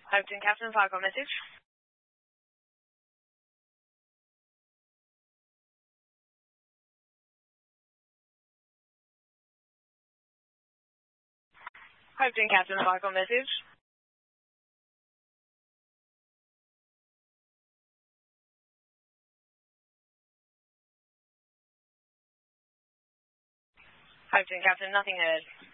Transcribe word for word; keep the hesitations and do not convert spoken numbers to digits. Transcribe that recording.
Houghton Captain, Falcon message. Houghton Captain, Falcon message. Houghton Captain, nothing heard.